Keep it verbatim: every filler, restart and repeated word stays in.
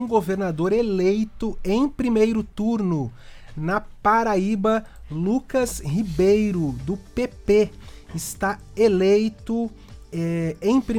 um governador eleito em primeiro turno. Na Paraíba, Lucas Ribeiro, do P P, está eleito é, em primeiro